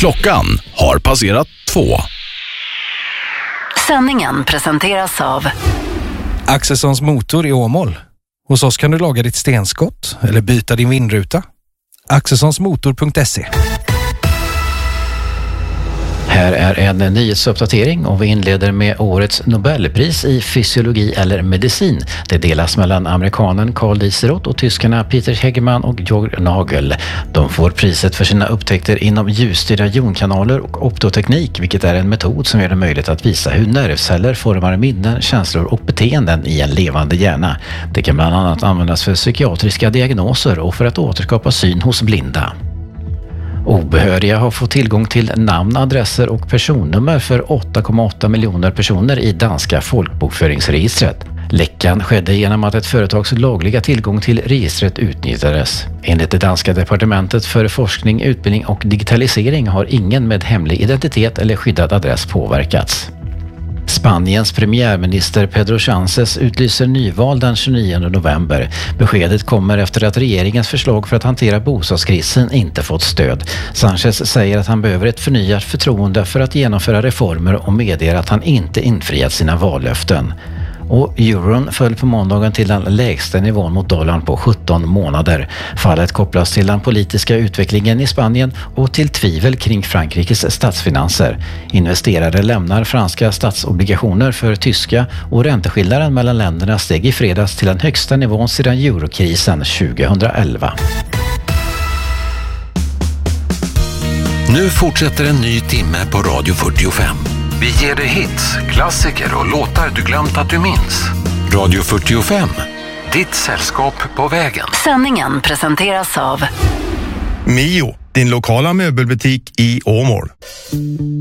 Klockan har passerat 2. Sändningen presenteras av Axelssons motor i Åmål. Hos oss kan du laga ditt stenskott eller byta din vindruta. Axelssonsmotor.se. Här är en nyhetsuppdatering och vi inleder med årets Nobelpris i fysiologi eller medicin. Det delas mellan amerikanen Carl Liesroth och tyskarna Peter Hegemann och Jörg Nagel. De får priset för sina upptäckter inom ljusstyrda jonkanaler och optoteknik, vilket är en metod som gör det möjligt att visa hur nervceller formar minnen, känslor och beteenden i en levande hjärna. Det kan bland annat användas för psykiatriska diagnoser och för att återskapa syn hos blinda. Obehöriga har fått tillgång till namn, adresser och personnummer för 8,8 miljoner personer i danska folkbokföringsregistret. Läckan skedde genom att ett företags lagliga tillgång till registret utnyttjades. Enligt det danska departementet för forskning, utbildning och digitalisering har ingen med hemlig identitet eller skyddad adress påverkats. Spaniens premiärminister Pedro Sánchez utlyser nyval den 29 november. Beskedet kommer efter att regeringens förslag för att hantera bostadskrisen inte fått stöd. Sánchez säger att han behöver ett förnyat förtroende för att genomföra reformer och medger att han inte infriat sina vallöften. Och euron föll på måndagen till den lägsta nivån mot dollarn på 17 månader. Fallet kopplas till den politiska utvecklingen i Spanien och till tvivel kring Frankrikes statsfinanser. Investerare lämnar franska statsobligationer för tyska och ränteskillnaden mellan länderna steg i fredags till den högsta nivån sedan eurokrisen 2011. Nu fortsätter en ny timme på Radio 45. Vi ger dig hits, klassiker och låtar du glömt att du minns. Radio 45, ditt sällskap på vägen. Sändningen presenteras av Mio, din lokala möbelbutik i Åmål.